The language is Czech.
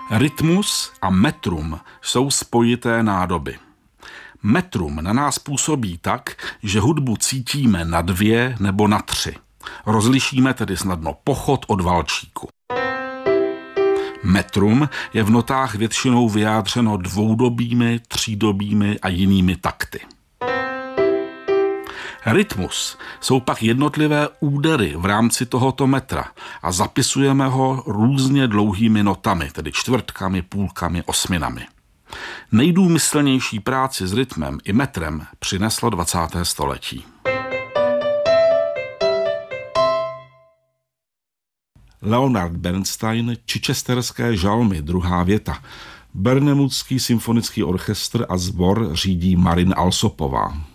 Rytmus a metrum jsou spojité nádoby. Metrum na nás působí tak, že hudbu cítíme na 2 nebo na 3. Rozlišíme tedy snadno pochod od valčíku. Metrum je v notách většinou vyjádřeno dvoudobými, třídobými a jinými takty. Rytmus jsou pak jednotlivé údery v rámci tohoto metra a zapisujeme ho různě dlouhými notami, tedy čtvrtkami, půlkami, osminami. Nejdůmyslnější práci s rytmem i metrem přineslo 20. století. Leonard Bernstein, Chichesterské žalmy, 2. věta. Bernemudský symfonický orchestr a sbor řídí Marin Alsopová.